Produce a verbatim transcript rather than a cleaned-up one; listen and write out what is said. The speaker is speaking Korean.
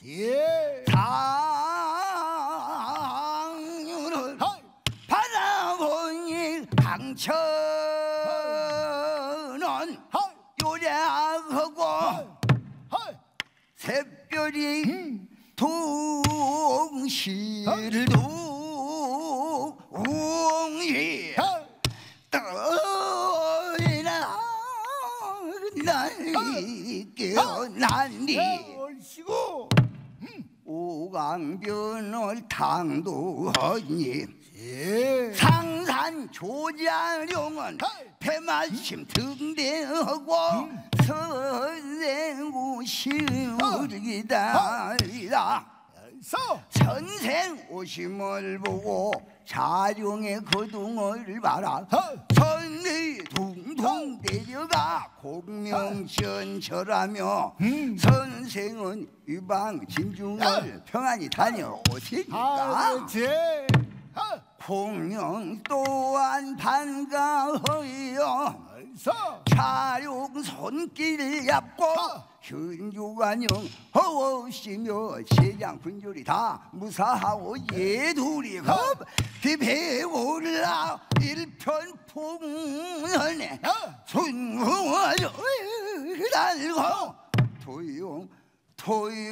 예. 상윤을 바라보니 강천은 요량하고 샛별이 음. 동실도 웅이 떠나 날이겨 난리 얼씨구 오강변을 당도하니 예. 상산 조자룡은 배마심 등대하고 선생 오심을기다리다 선생 오심을 보고 자룡의 거둥을 봐라 선이 둥둥 내려가 공명천철하며 음. 선생은 유방 진중을 평안히 다녀오시니까 공명 또한 반가워요 자룡 손길 잡고 현주관영 허우시며 세장 군졸이 다 무사하고 예둘이 급히 올라 일편풍년에 순궁을 달고 도용 도용